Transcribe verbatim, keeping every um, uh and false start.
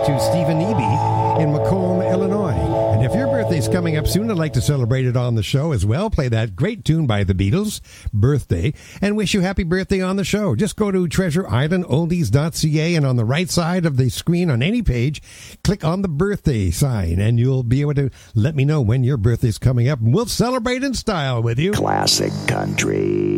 to Stephen Eby in Macomb, Illinois. And if your birthday's coming up soon, I'd like to celebrate it on the show as well. Play that great tune by the Beatles, Birthday, and wish you happy birthday on the show. Just go to treasure island oldies dot c a, and on the right side of the screen on any page, click on the birthday sign, and you'll be able to let me know when your birthday's coming up, and we'll celebrate in style with you. Classic country.